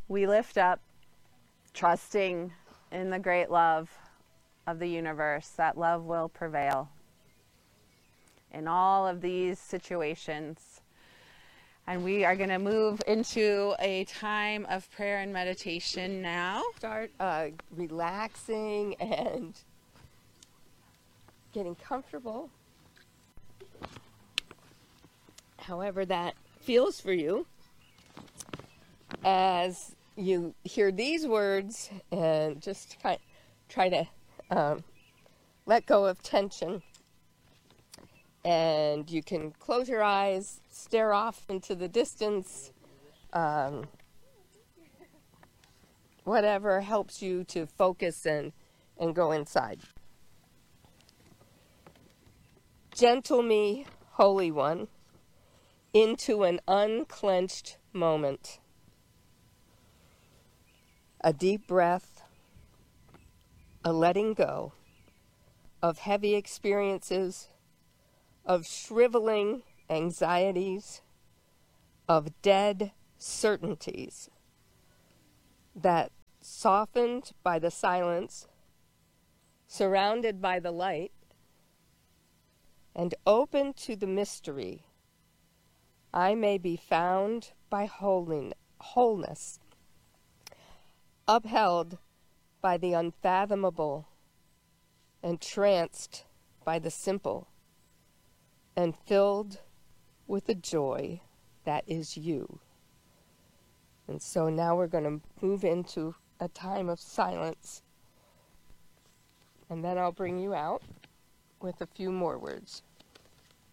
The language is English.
we lift up, trusting in the great love of the universe. That love will prevail in all of these situations. And we are going to move into a time of prayer and meditation now. Start relaxing and getting comfortable, however that feels for you, as you hear these words, and just try to let go of tension. And you can close your eyes, stare off into the distance, whatever helps you to focus and go inside. Gentle me, Holy One, into an unclenched moment. A deep breath, a letting go of heavy experiences, of shriveling anxieties, of dead certainties that, softened by the silence, surrounded by the light, and open to the mystery, I may be found by wholeness, upheld by the unfathomable, entranced by the simple, and filled with the joy that is you. And so now we're going to move into a time of silence, and then I'll bring you out with a few more words.